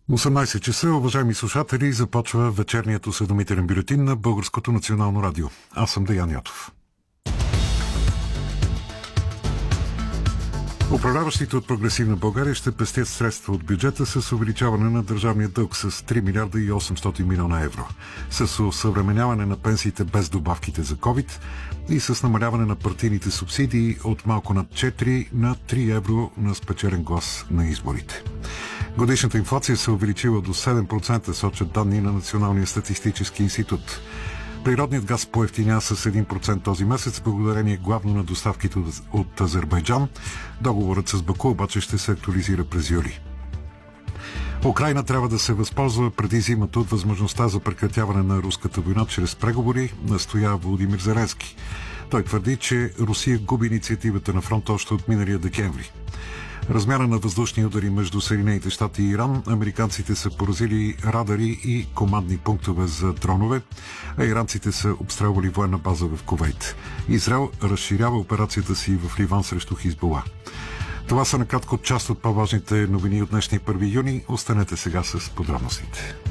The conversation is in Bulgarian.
18 часа, уважаеми слушатели, започва вечерният осведомителен бюлетин на Българското национално радио. Аз съм Деян Ятов. Управляващите от Прогресивна България ще пестят средства от бюджета с увеличаване на държавния дълг с 3 милиарда и 800 милиона евро, с усъвременяване на пенсиите без добавките за COVID и с намаляване на партийните субсидии от малко над 4 на 3 евро на спечелен глас на изборите. Годишната инфлация се увеличила до 7%, сочат данни на Националния статистически институт. Природният газ поевтиня с 1% този месец, благодарение главно на доставките от Азербайджан. Договорът с Баку обаче ще се актуализира през юли. Украйна трябва да се възползва преди зимата от възможността за прекратяване на руската война чрез преговори, настоява Володимир Зеленски. Той твърди, че Русия губи инициативата на фронта още от миналия декември. Размяна на въздушни удари между Съединените щати и Иран. Американците са поразили радари и командни пунктове за дронове, а иранците са обстрелвали военна база в Кувейт. Израел разширява операцията си в Ливан срещу Хизбула. Това са накратко част от по-важните новини от днешния 1 юни. Останете сега с подробностите.